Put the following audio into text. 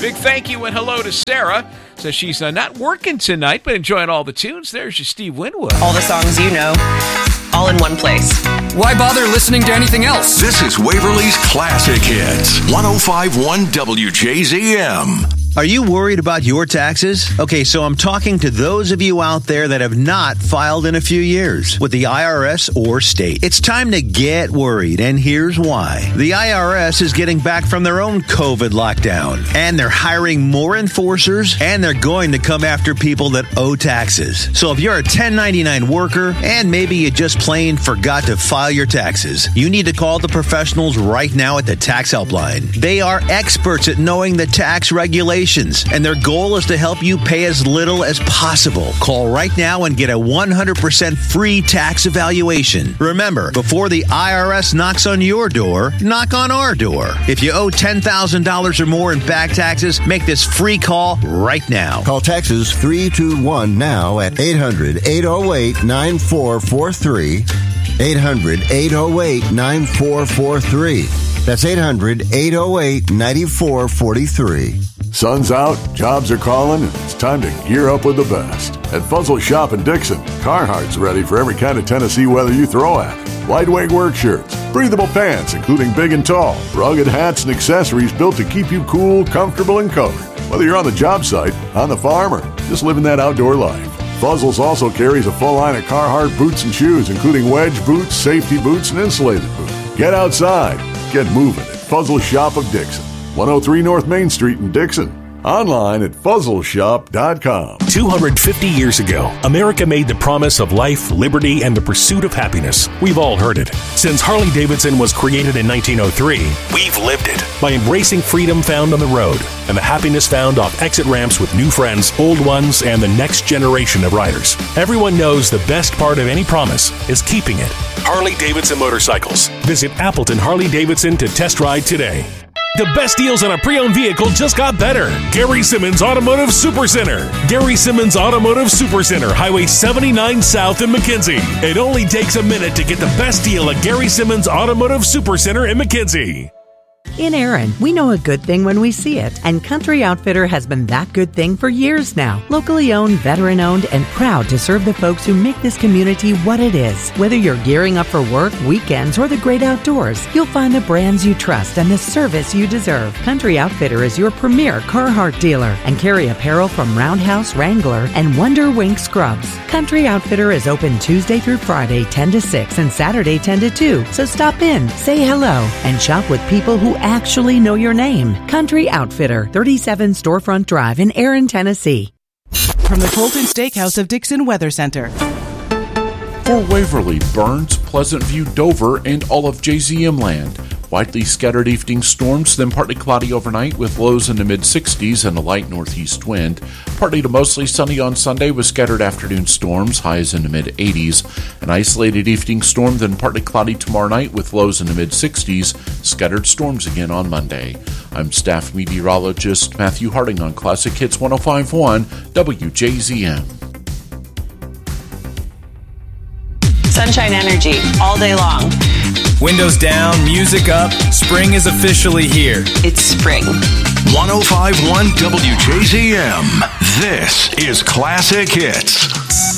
Big thank you and hello to Sarah. Says she's not working tonight, but enjoying all the tunes. There's your Steve Winwood. All the songs you know, all in one place. Why bother listening to anything else? This is Waverly's Classic Hits, 105.1 WJZM. Are you worried about your taxes? Okay, so I'm talking to those of you out there that have not filed in a few years with the IRS or state. It's time to get worried, and here's why. The IRS is getting back from their own COVID lockdown, and they're hiring more enforcers, and they're going to come after people that owe taxes. So if you're a 1099 worker, and maybe you just plain forgot to file your taxes, you need to call the professionals right now at the Tax Helpline. They are experts at knowing the tax regulations, and their goal is to help you pay as little as possible. Call right now and get a 100% free tax evaluation. Remember, before the IRS knocks on your door, knock on our door. If you owe $10,000 or more in back taxes, make this free call right now. Call Taxes 321 now at 800-808-9443. 800-808-9443. That's 800-808-9443. Sun's out, jobs are calling, and it's time to gear up with the best. At Fuzzle Shop in Dixon, Carhartt's ready for every kind of Tennessee weather you throw at it. Lightweight work shirts, breathable pants, including big and tall, rugged hats and accessories built to keep you cool, comfortable, and covered. Whether you're on the job site, on the farm, or just living that outdoor life. Fuzzles also carries a full line of Carhartt boots and shoes, including wedge boots, safety boots, and insulated boots. Get outside. Get moving at Fuzzle Shop of Dixon. 103 North Main Street in Dixon. Online at fuzzleshop.com. 250 years ago, America made the promise of life, liberty, and the pursuit of happiness. We've all heard it. Since Harley-Davidson was created in 1903, we've lived it by embracing freedom found on the road and the happiness found off exit ramps with new friends, old ones, and the next generation of riders. Everyone knows the best part of any promise is keeping it. Harley-Davidson Motorcycles. Visit Appleton Harley-Davidson to test ride today. The best deals on a pre-owned vehicle just got better. Gary Simmons Automotive Supercenter. Gary Simmons Automotive Supercenter, Highway 79 South in McKenzie. It only takes a minute to get the best deal at Gary Simmons Automotive Supercenter in McKenzie. In Aaron, we know a good thing when we see it, and Country Outfitter has been that good thing for years now. Locally owned, veteran-owned, and proud to serve the folks who make this community what it is. Whether you're gearing up for work, weekends, or the great outdoors, you'll find the brands you trust and the service you deserve. Country Outfitter is your premier Carhartt dealer and carry apparel from Roundhouse, Wrangler, and Wonder Wink Scrubs. Country Outfitter is open Tuesday through Friday 10 to 6 and Saturday 10 to 2, so stop in, say hello, and shop with people who actually know your name. Country Outfitter, 37 Storefront Drive in Aaron, Tennessee. From the Colton Steakhouse of Dixon Weather Center. For Waverly, Burns, Pleasant View, Dover, and all of JZM land. Widely scattered evening storms, then partly cloudy overnight with lows in the mid-60s and a light northeast wind. Partly to mostly sunny on Sunday with scattered afternoon storms, highs in the mid-80s. An isolated evening storm, then partly cloudy tomorrow night with lows in the mid-60s. Scattered storms again on Monday. I'm staff meteorologist Matthew Harding on Classic Hits 105.1 WJZM. Sunshine Energy, all day long. Windows down, music up, spring is officially here. It's spring. 105.1 WJZM. This is Classic Hits.